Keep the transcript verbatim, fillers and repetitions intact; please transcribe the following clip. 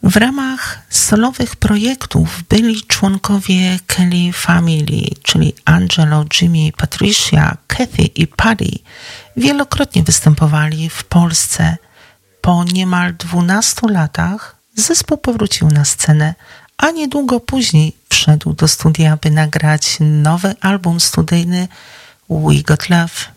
W ramach solowych projektów byli członkowie Kelly Family, czyli Angelo, Jimmy, Patricia, Kathy i Paddy, wielokrotnie występowali w Polsce. Po niemal dwunastu latach zespół powrócił na scenę, a niedługo później wszedł do studia, by nagrać nowy album studyjny We Got Love.